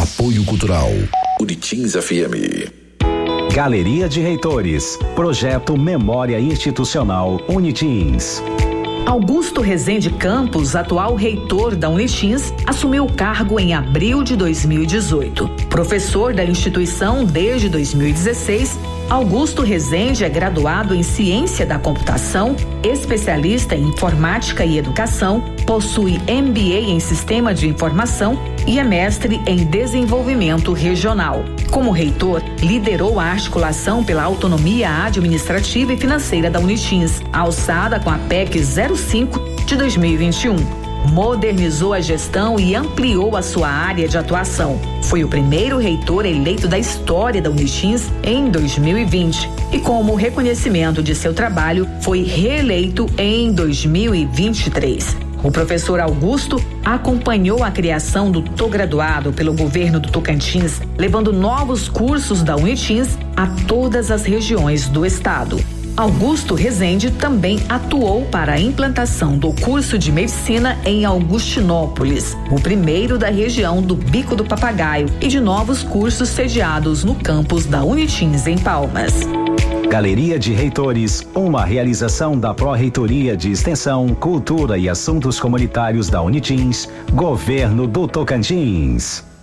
Apoio Cultural Unitins FM. Galeria de Reitores, Projeto Memória Institucional Unitins. Augusto Rezende Campos, atual reitor da Unitins, assumiu o cargo em abril de 2018. Professor da instituição desde 2016, Augusto Rezende é graduado em Ciência da Computação, especialista em Informática e Educação, possui MBA em Sistema de Informação e é mestre em Desenvolvimento Regional. Como reitor, liderou a articulação pela autonomia administrativa e financeira da Unitins, alçada com a PEC 05 de 2021. Modernizou a gestão e ampliou a sua área de atuação. Foi o primeiro reitor eleito da história da Unitins em 2020 e, como reconhecimento de seu trabalho, foi reeleito em 2023. O professor Augusto acompanhou a criação do Tograduado pelo governo do Tocantins, levando novos cursos da Unitins a todas as regiões do estado. Augusto Rezende também atuou para a implantação do curso de medicina em Augustinópolis, o primeiro da região do Bico do Papagaio, e de novos cursos sediados no campus da Unitins em Palmas. Galeria de Reitores, uma realização da Pró-Reitoria de Extensão, Cultura e Assuntos Comunitários da Unitins, Governo do Tocantins.